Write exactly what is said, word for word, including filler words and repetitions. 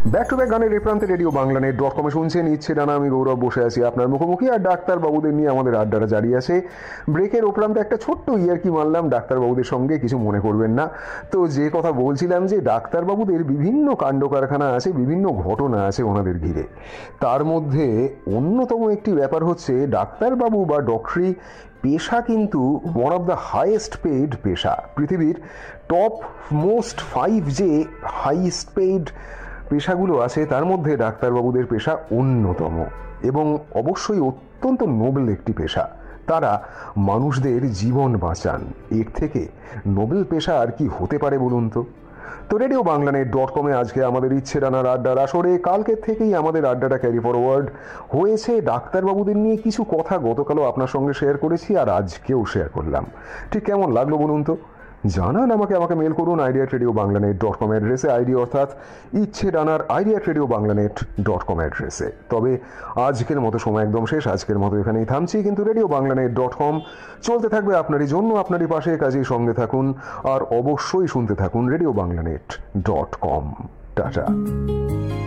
Back to back গানের এই প্রান্তে রেডিও বাংলা নেট ডট কমে শুনছেন ইচ্ছে ডানা। আমি গৌরব বসে আছি আপনার মুখোমুখি, আর ডাক্তারবাবুদের নিয়ে আমাদের আড্ডাটা জারি আছে। ব্রেকের ও প্রান্তে একটা ছোট্ট ইয়ার কি মানলাম ডাক্তারবাবুদের সঙ্গে, কিছু মনে করবেন না। তো যে কথা বলছিলাম যে ডাক্তারবাবুদের বিভিন্ন কাণ্ড কারখানা আছে, বিভিন্ন ঘটনা আছে ওনাদের ঘিরে। তার মধ্যে অন্যতম একটি ব্যাপার হচ্ছে ডাক্তারবাবু বা ডক্টরি পেশা কিন্তু one of the highest paid পেশা। পৃথিবীর টপ মোস্ট ফাইভ যে হাইয়েস্ট পেইড পেশাগুলো আছে তার মধ্যে ডাক্তারবাবুদের পেশা অন্যতম, এবং অবশ্যই অত্যন্ত নোবেল একটি পেশা। তারা মানুষদের জীবন বাঁচান। এর থেকে নোবেল পেশা আর কি হতে পারে বলুন তো? তো রেডিও বাংলা নেট ডট কমে আজকে আমাদের ইচ্ছে ডানার আড্ডার আসরে কালকের থেকেই আমাদের আড্ডাটা ক্যারি ফরওয়ার্ড হয়েছে। ডাক্তারবাবুদের নিয়ে কিছু কথা গতকালও আপনার সঙ্গে শেয়ার করেছি, আর আজকেও শেয়ার করলাম। ঠিক কেমন লাগলো বলুন তো? জানান আমাকে। আমাকে মেল করুন idea radio Bangla net dot com অ্যাড্রেসে, আইডি অর্থাৎ ইচ্ছে ডানার idea radio Bangla net dot com অ্যাড্রেসে। তবে আজকের মতো সময় একদম শেষ, আজকের মতো এখানেই থামছি, কিন্তু radio Bangla net dot com চলতে থাকবে আপনারই জন্য, আপনারই পাশে। কাজেই সঙ্গে থাকুন আর অবশ্যই শুনতে থাকুন radio Bangla net dot com. Tata.